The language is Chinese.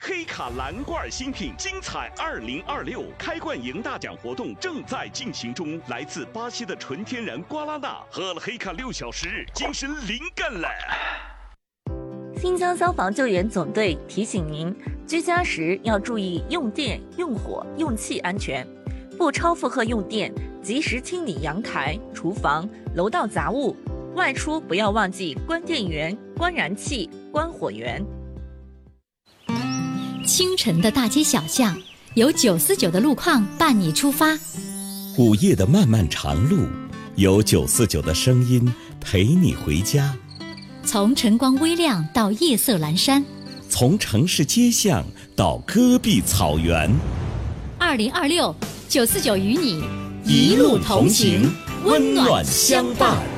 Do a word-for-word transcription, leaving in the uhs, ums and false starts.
黑卡蓝罐新品精彩二零二六开罐赢大奖活动正在进行中，来自巴西的纯天然瓜拉纳，喝了黑卡六小时，精神灵感了。 新疆消防救援总队提醒您，居家时要注意用电、用火、用气安全，不超负荷用电，及时清理阳台、厨房、楼道杂物。外出不要忘记关电源、关燃气、关火源。 清晨的大街小巷，有九四九的路况伴你出发； 午夜的漫漫长路，有九四九的声音陪你回家。 从晨光微亮到夜色阑珊， 从城市街巷到戈壁草原。 二零二六九四九与你一路同行，温暖相伴。